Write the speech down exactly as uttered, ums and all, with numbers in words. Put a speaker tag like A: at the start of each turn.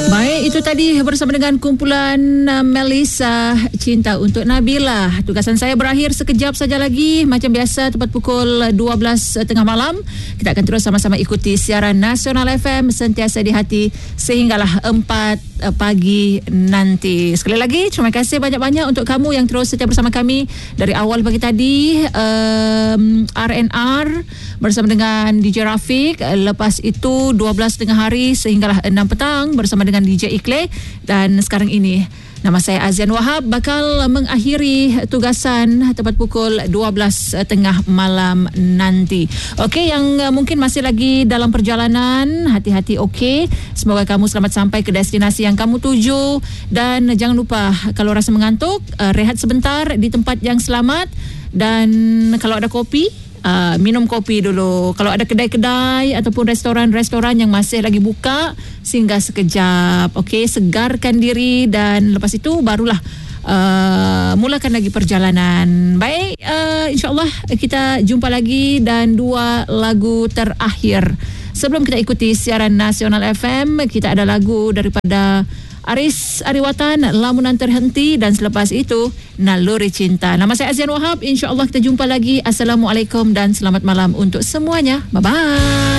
A: Baik, itu tadi bersama dengan kumpulan uh, Melissa Cinta untuk Nabila. Tugasan saya berakhir sekejap saja lagi. Macam biasa tepat pukul dua belas tengah malam. Kita akan terus sama-sama ikuti siaran Nasional F M sentiasa di hati sehinggalah empat uh, pagi nanti. Sekali lagi terima kasih banyak-banyak untuk kamu yang terus setia bersama kami dari awal pagi tadi. um, R and R bersama dengan D J Rafiq. Lepas itu dua belas tengah hari sehinggalah enam petang bersama dengan D J Ikle, dan sekarang ini nama saya Azian Wahab bakal mengakhiri tugasan tepat pukul dua belas tengah malam nanti. Okey, yang uh, mungkin masih lagi dalam perjalanan, hati-hati okey. Semoga kamu selamat sampai ke destinasi yang kamu tuju, dan jangan lupa kalau rasa mengantuk, uh, rehat sebentar di tempat yang selamat, dan kalau ada kopi, Uh, minum kopi dulu. Kalau ada kedai-kedai ataupun restoran-restoran yang masih lagi buka, singgah sekejap. Okey, segarkan diri, dan lepas itu barulah uh, mulakan lagi perjalanan. Baik, uh, insyaAllah kita jumpa lagi, dan dua lagu terakhir sebelum kita ikuti siaran Nasional F M. Kita ada lagu daripada Aris Ariwatan, Lamunan Terhenti, dan selepas itu Naluri Cinta. Nama saya Azian Wahab. InsyaAllah kita jumpa lagi. Assalamualaikum dan selamat malam untuk semuanya. Bye-bye.